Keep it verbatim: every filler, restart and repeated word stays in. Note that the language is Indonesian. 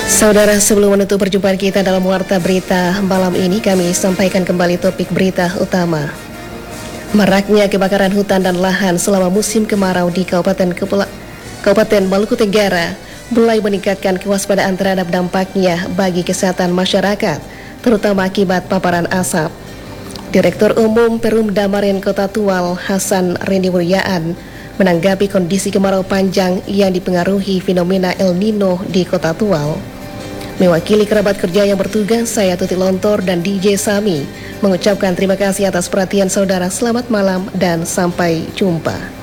Saudara, sebelum menutup perjumpaan kita dalam Warta Berita malam ini, kami sampaikan kembali topik berita utama. Maraknya kebakaran hutan dan lahan selama musim kemarau di Kabupaten Kepula, Kabupaten Maluku Tenggara mulai meningkatkan kewaspadaan terhadap dampaknya bagi kesehatan masyarakat, terutama akibat paparan asap. Direktur Umum Perumda Marin Kota Tual, Hasan Rendi Mulyaan, menanggapi kondisi kemarau panjang yang dipengaruhi fenomena El Nino di Kota Tual. Mewakili kerabat kerja yang bertugas, saya Tuti Lontor dan D J Sami mengucapkan terima kasih atas perhatian saudara. Selamat malam dan sampai jumpa.